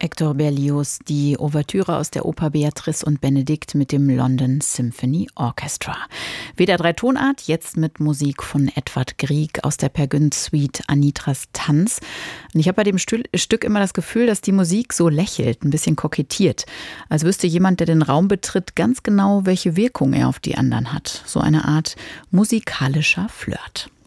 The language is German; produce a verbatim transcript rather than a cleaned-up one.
Hector Berlioz, die Ouvertüre aus der Oper Beatrice und Benedikt mit dem London Symphony Orchestra. W D R drei Tonart, jetzt mit Musik von Edvard Grieg aus der Per Gynt Suite Anitras Tanz. Und ich habe bei dem Stück immer das Gefühl, dass die Musik so lächelt, ein bisschen kokettiert. Als wüsste jemand, der den Raum betritt, ganz genau, welche Wirkung er auf die anderen hat. So eine Art musikalischer Flirt.